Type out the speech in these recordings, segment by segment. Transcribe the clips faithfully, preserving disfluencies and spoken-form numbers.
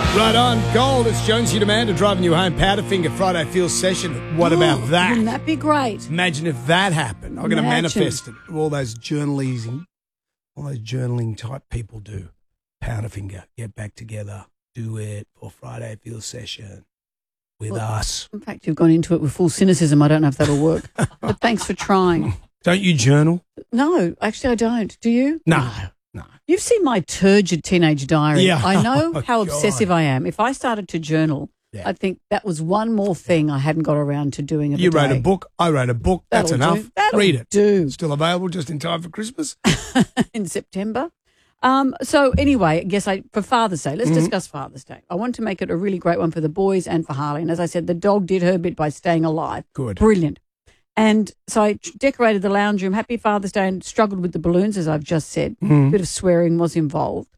Right on. Gold. It's Jonesy Demander driving you home. Powderfinger Friday Feel Session. What about that? Wouldn't that be great? Imagine if that happened. I'm going to Imagine. manifest it. All those journalism, all those journaling type people do. Powderfinger. Get back together. Do it for Friday Feel Session with Well, us. In fact, you've gone into it with full cynicism. I don't know if that'll work. But thanks for trying. Don't you journal? No, actually I don't. Do you? No. No. You've seen my turgid teenage diary. Yeah. I know Oh, how God. obsessive I am. If I started to journal, Yeah. I think that was one more thing I hadn't got around to doing of You the wrote day. a book. I wrote a book. That's That'll enough. do. That'll Read it. do. Still available just in time for Christmas. in September. Um, so anyway, I guess I for Father's Day, let's Mm-hmm. discuss Father's Day. I want to make it a really great one for the boys and for Harley. And as I said, the dog did her bit by staying alive. Good. Brilliant. And so I decorated the lounge room. Happy Father's Day, and struggled with the balloons, as I've just said. Mm. A bit of swearing was involved.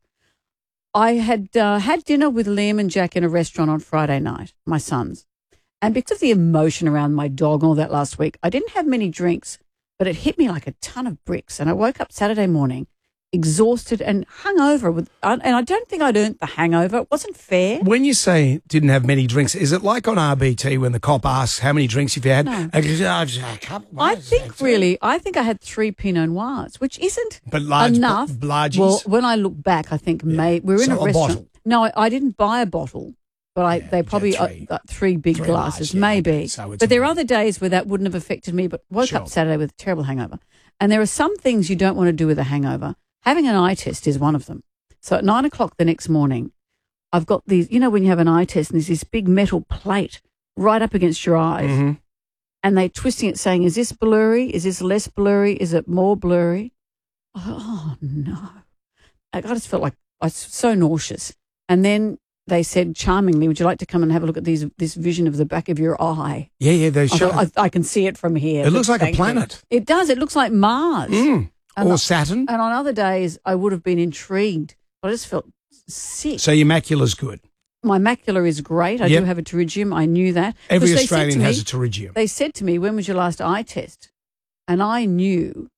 I had uh, had dinner with Liam and Jack in a restaurant on Friday night, my sons. And because of the emotion around my dog and all that last week, I didn't have many drinks, but it hit me like a ton of bricks. And I woke up Saturday morning exhausted and hungover. With, and I don't think I'd earned the hangover. It wasn't fair. When you say didn't have many drinks, is it like on R B T when the cop asks how many drinks have you had? No. I go, "Oh, just a couple." I think really, I think I had three Pinot Noirs, which isn't But large, enough. largies? Well, when I look back, I think may, we were in So a a restaurant. bottle. No, I, I didn't buy a bottle, but I, Yeah, they you probably had three. uh, got three big Three glasses, large, yeah, maybe. okay, so it's But there a- are other days where that wouldn't have affected me, but woke Sure. up Saturday with a terrible hangover. And there are some things you don't want to do with a hangover. Having an eye test is one of them. So at nine o'clock the next morning, I've got these, you know, when you have an eye test and there's this big metal plate right up against your eyes, Mhm. and they're twisting it saying, is this blurry? Is this less blurry? Is it more blurry? Oh, no. I just felt like I was so nauseous. And then they said charmingly, would you like to come and have a look at these, this vision of the back of your eye? Yeah, yeah, they I, show. thought, I, I can see it from here. It looks like a Thank you. planet. It does. It looks like Mars. Mm. And Or I- Saturn. And on other days, I would have been intrigued. But I just felt sick. So your macula's good. My macula is great. I Yep. do have a pterygium. I knew that. Every Because they said Australian to has me- a pterygium. They said to me, when was your last eye test? And I knew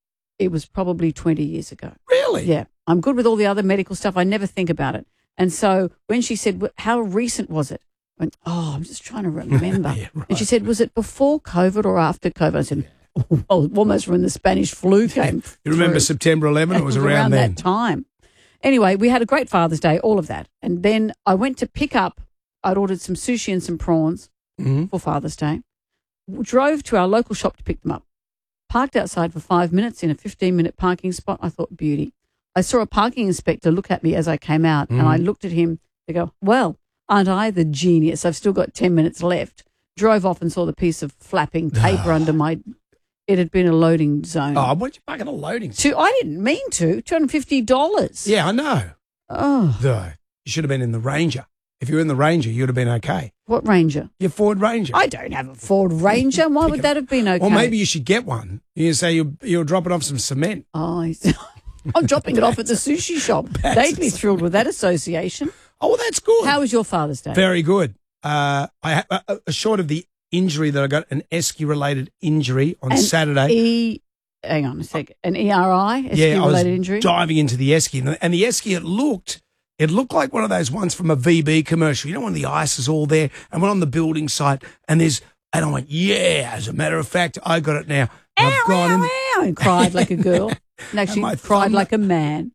it was probably twenty years ago. Really? Yeah. I'm good with all the other medical stuff. I never think about it. And so when she said, "Wh- how recent was it?" I went, oh, I'm just trying to remember. Yeah, right. And she said, was it before COVID or after COVID? I said, well, almost when the Spanish flu came. You remember through. September eleventh? It was around, then. that time. Anyway, we had a great Father's Day, all of that. And then I went to pick up, I'd ordered some sushi and some prawns Mhm. for Father's Day, drove to our local shop to pick them up, parked outside for five minutes in a fifteen-minute parking spot. I thought, beauty. I saw a parking inspector look at me as I came out, and I looked at him to go, well, aren't I the genius? I've still got ten minutes left. Drove off and saw the piece of flapping paper under my, it had been a loading zone. Oh, what you bugging a loading? Two, I didn't mean to, two hundred fifty dollars. Yeah, I know. Oh, Though you should have been in the Ranger. If you were in the Ranger, you'd have been okay. what Ranger? Your Ford Ranger. I don't have a Ford Ranger. Why would that have been okay? Or maybe you should get one. You say you're, you're dropping off some cement. Oh, I see. I'm dropping it off at the sushi shop. They'd be thrilled with that association. Oh, well, that's good. How was your Father's Day? Very good. Uh, I ha- uh, uh, short of the injury that I got, an esky-related injury on An Saturday. E, hang on a sec. An E R I, yeah, I was related injury. diving into the esky, and the, and the esky, it looked, it looked like one of those ones from a V B commercial. You know, when the ice is all there, and we're on the building site, and there's, and I went, yeah. As a matter of fact, I got it now. And I've Ow, gone in. ow, ow, and cried like a girl. And actually my cried thumb- like a man.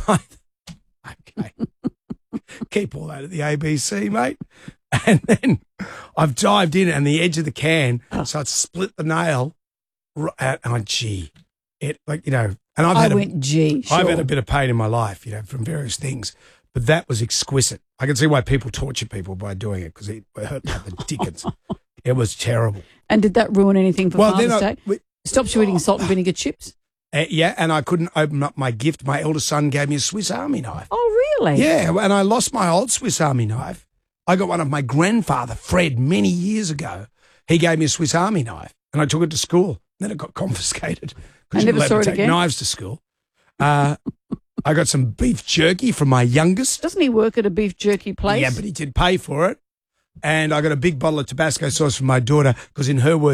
Okay. Keep all that at the A B C, mate. And then I've dived in and the edge of the can, so I'd split the nail. Right, and I went, gee, it like you know, and I've I had a, went, gee, sure. I've had a bit of pain in my life, you know, from various things, but that was exquisite. I can see why people torture people by doing it because it hurt like the dickens. It was terrible. And did that ruin anything for Well, Father's then I- Day? we- Stops you eating salt and vinegar chips? Uh, yeah, and I couldn't open up my gift. My eldest son gave me a Swiss Army knife. Oh, really? Yeah, and I lost my old Swiss Army knife. I got one of my grandfather, Fred, many years ago. He gave me a Swiss Army knife, and I took it to school. Then it got confiscated I because you never let saw me it take again. knives to school. Uh, I got some beef jerky from my youngest. Doesn't he work at a beef jerky place? Yeah, but he did pay for it. And I got a big bottle of Tabasco sauce from my daughter because, in her words,